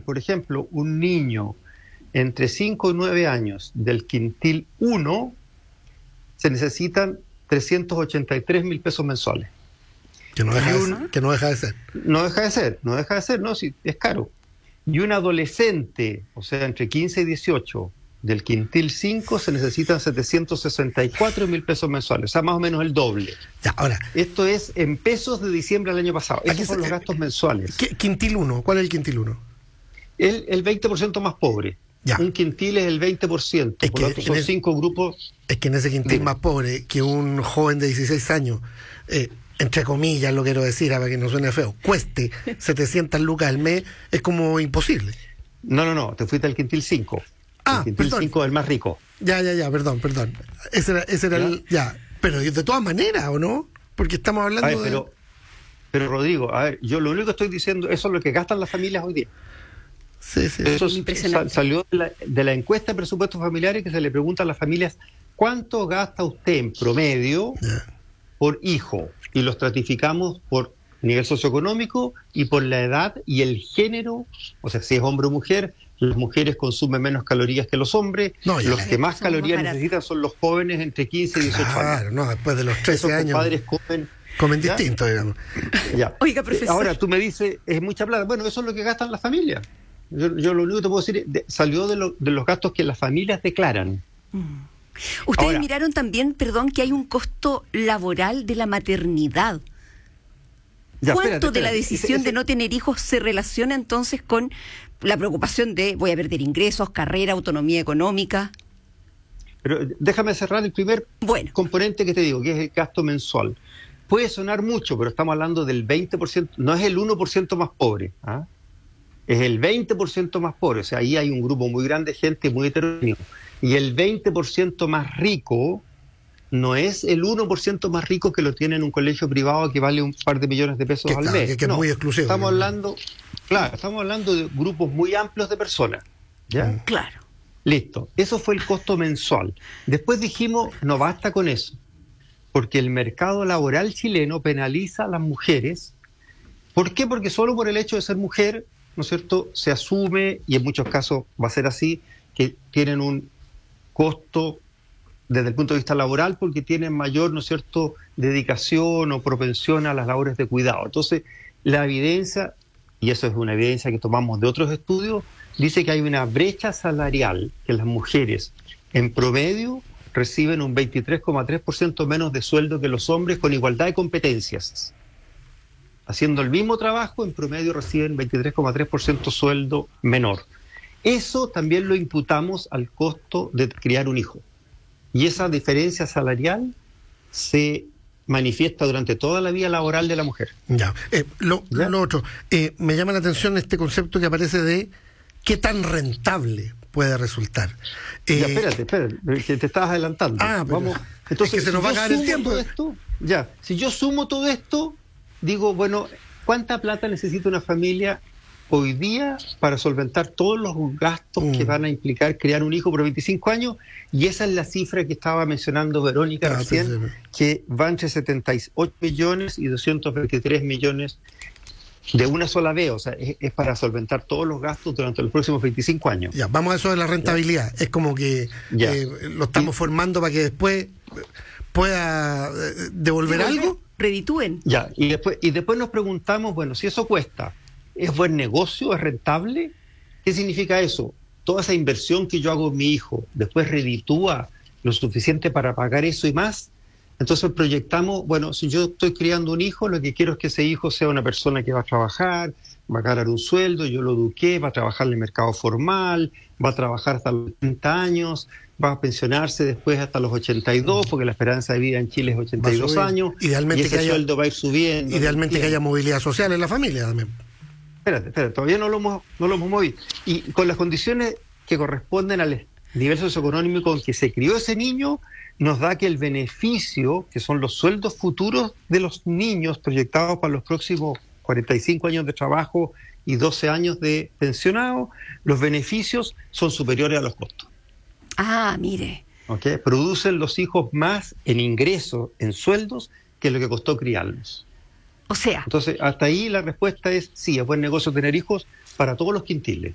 por ejemplo, un niño entre 5 y 9 años del quintil 1, se necesitan 383.000 pesos mensuales. Que no deja de ser. No deja de ser, no, sí, es caro. Y un adolescente, o sea, entre 15 y 18, del quintil 5, se necesitan 764.000 pesos mensuales, o sea, más o menos el doble. Ya, ahora, esto es en pesos de diciembre del año pasado. Esos son los gastos mensuales. ¿Quintil 1? ¿Cuál es el quintil 1? El 20% más pobre. Ya. Un quintil es el 20%, por lo tanto son 5 grupos. Es que en ese quintil más pobre, que un joven de 16 años, entre comillas lo quiero decir, para que no suene feo, cueste 700 lucas al mes, es como imposible. No, te fuiste al quintil 5. El quintil 5 es el más rico. Ya, perdón. Ese era el... Ya, pero de todas maneras, ¿o no? Porque estamos hablando Pero Rodrigo, a ver, yo lo único que estoy diciendo, eso es lo que gastan las familias hoy día. Sí. Eso salió de la encuesta de presupuestos familiares, que se le pregunta a las familias ¿cuánto gasta usted en promedio por hijo? Y lo estratificamos por nivel socioeconómico y por la edad y el género, o sea, si es hombre o mujer. Las mujeres consumen menos calorías que los hombres. Los que más calorías necesitan son los jóvenes entre 15 y 18 años. Claro, no, después de los 13 años. Los padres comen distinto, digamos. Ya. Oiga, profesor. Ahora, tú me dices, es mucha plata. Bueno, eso es lo que gastan las familias. Yo lo único que te puedo decir salió de los gastos que las familias declaran. Ustedes miraron también, que hay un costo laboral de la maternidad. ¿Cuánto de la decisión de no tener hijos se relaciona entonces con la preocupación de voy a perder ingresos, carrera, autonomía económica? Pero déjame cerrar el primer componente que te digo, que es el gasto mensual. Puede sonar mucho, pero estamos hablando del 20%, no es el 1% más pobre, es el 20% más pobre, o sea, ahí hay un grupo muy grande de gente muy heterogéneo. Y el 20% más rico no es el 1% más rico que lo tiene en un colegio privado que vale un par de millones de pesos al mes. Que es muy exclusivo. Estamos hablando de grupos muy amplios de personas. ¿Ya? Claro. Listo. Eso fue el costo mensual. Después dijimos, no basta con eso, porque el mercado laboral chileno penaliza a las mujeres. ¿Por qué? Porque solo por el hecho de ser mujer, ¿no es cierto?, se asume, y en muchos casos va a ser así, que tienen un costo desde el punto de vista laboral porque tienen mayor, ¿no es cierto?, dedicación o propensión a las labores de cuidado. Entonces, la evidencia, y eso es una evidencia que tomamos de otros estudios, dice que hay una brecha salarial, que las mujeres en promedio reciben un 23,3% menos de sueldo que los hombres con igualdad de competencias. Haciendo el mismo trabajo, en promedio reciben 23,3% sueldo menor. Eso también lo imputamos al costo de criar un hijo. Y esa diferencia salarial se manifiesta durante toda la vida laboral de la mujer. Lo otro, me llama la atención este concepto que aparece de qué tan rentable puede resultar. Espérate, que te estabas adelantando. Vamos. Entonces, es que se nos va a acabar el tiempo. Si yo sumo todo esto, digo, bueno, ¿cuánta plata necesita una familia hoy día para solventar todos los gastos que van a implicar crear un hijo por 25 años? Y esa es la cifra que estaba mencionando Verónica recién, que va entre 78 millones y 223 millones de una sola vez. O sea, es para solventar todos los gastos durante los próximos 25 años. Vamos a eso de la rentabilidad. Es como que lo estamos formando para que después pueda devolver algo. Reditúen. Y después nos preguntamos, bueno, si eso cuesta, ¿es buen negocio? ¿Es rentable? ¿Qué significa eso? Toda esa inversión que yo hago en mi hijo, después reditúa lo suficiente para pagar eso y más. Entonces proyectamos, bueno, si yo estoy criando un hijo, lo que quiero es que ese hijo sea una persona que va a trabajar, va a ganar un sueldo, yo lo eduqué, va a trabajar en el mercado formal, va a trabajar hasta los 30 años, va a pensionarse después hasta los 82, porque la esperanza de vida en Chile es 82 años, idealmente y ese sueldo va a ir subiendo. Idealmente que haya movilidad social en la familia también. Espérate, todavía no lo hemos movido. Y con las condiciones que corresponden al nivel socioeconómico en que se crió ese niño, nos da que el beneficio, que son los sueldos futuros de los niños proyectados para los próximos 45 años de trabajo y 12 años de pensionado, los beneficios son superiores a los costos. Mire. Producen los hijos más en ingresos, en sueldos, que lo que costó criarlos. O sea. Entonces, hasta ahí la respuesta es sí, es buen negocio tener hijos para todos los quintiles.